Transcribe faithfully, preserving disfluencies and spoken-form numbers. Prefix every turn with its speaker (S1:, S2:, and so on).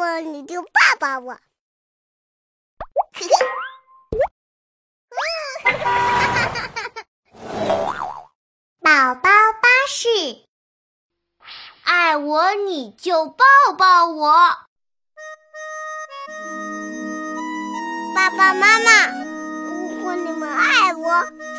S1: 我你就抱抱我。宝宝巴士，
S2: 爱我你就抱抱我。
S1: 爸爸妈妈，如果你们爱我，